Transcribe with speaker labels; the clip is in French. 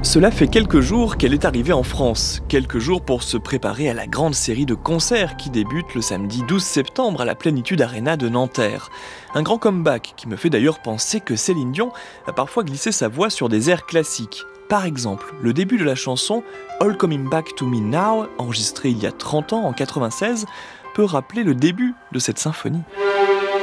Speaker 1: Cela fait quelques jours qu'elle est arrivée en France, quelques jours pour se préparer à la grande série de concerts qui débute le samedi 12 septembre à la Plénitude Arena de Nanterre. Un grand comeback qui me fait d'ailleurs penser que Céline Dion a parfois glissé sa voix sur des airs classiques. Par exemple, le début de la chanson All Coming Back to Me Now, enregistrée il y a 30 ans en 96, peut rappeler le début de cette symphonie.